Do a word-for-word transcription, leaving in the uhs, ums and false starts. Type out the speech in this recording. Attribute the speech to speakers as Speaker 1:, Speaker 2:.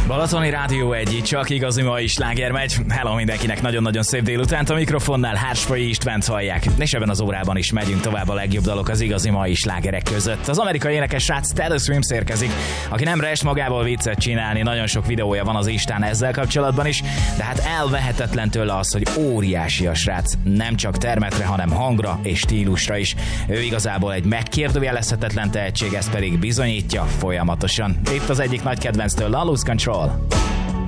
Speaker 1: Balatoni Rádió egy, csak igazi mai sláger megy. Hello mindenkinek, nagyon-nagyon szép délutánt. A mikrofonnál Hársfai Istvánt hallják. És ebben az órában is megyünk tovább a legjobb dalok az igazi mai slágerek között. Az amerikai énekes srác Taylor Swift érkezik, aki nem rest magából viccet csinálni. Nagyon sok videója van az Instán ezzel kapcsolatban is, de hát elvehetetlen tőle az, hogy óriási a srác. Nem csak termetre, hanem hangra és stílusra is. Ő igazából egy megkérdőjelezhetetlen tehetség, ez pedig bizonyítja folyamatosan. Itt az egyik nagy kedvenctől, a Lose Control.